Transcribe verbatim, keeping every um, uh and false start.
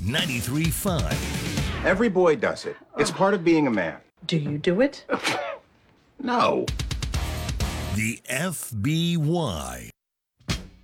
ninety-three point five. Every boy does it. It's part of being a man. Do you do it? No. The F B Y.